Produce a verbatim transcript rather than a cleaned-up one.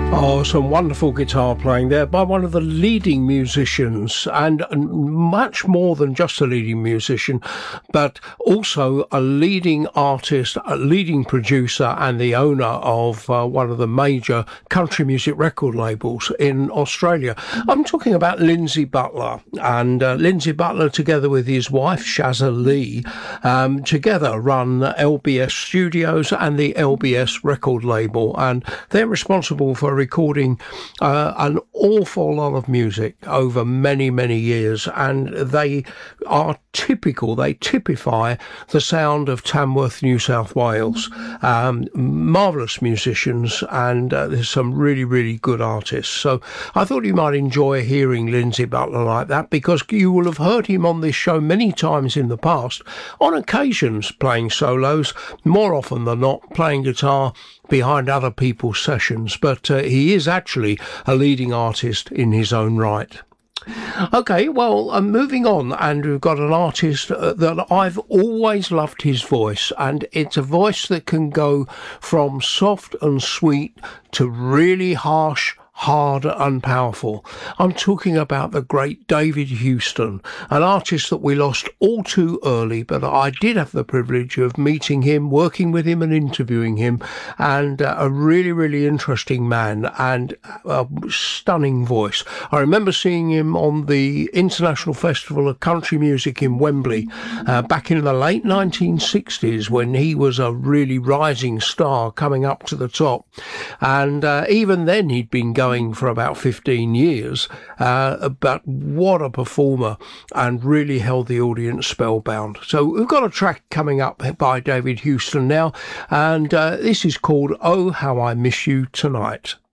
Oh, some wonderful guitar playing there by one of the leading musicians, and much more than just a leading musician, but also a leading artist, a leading producer, and the owner of uh, one of the major country music record labels in Australia. I'm talking about Lindsay Butler, and uh, Lindsay Butler, together with his wife Shazza Lee, um, together run L B S Studios and the L B S record label, and they're responsible for recording uh, an awful lot of music over many, many years, and they are typical, they typify the sound of Tamworth, New South Wales. Um, marvellous musicians, and uh, there's some really, really good artists. So I thought you might enjoy hearing Lindsay Butler like that, because you will have heard him on this show many times in the past, on occasions playing solos, more often than not playing guitar behind other people's sessions, but uh, he is actually a leading artist in his own right. Okay, well, uh, moving on, and we've got an artist uh, that I've always loved his voice, and it's a voice that can go from soft and sweet to really harsh, hard and powerful. I'm talking about the great David Houston, an artist that we lost all too early, but I did have the privilege of meeting him, working with him and interviewing him, and uh, a really, really interesting man and a stunning voice. I remember seeing him on the International Festival of Country Music in Wembley uh, back in the late nineteen sixties, when he was a really rising star coming up to the top, and uh, even then he'd been going for about fifteen years, uh, but what a performer, and really held the audience spellbound. So we've got a track coming up by David Houston now, and uh, this is called Oh How I Miss You Tonight.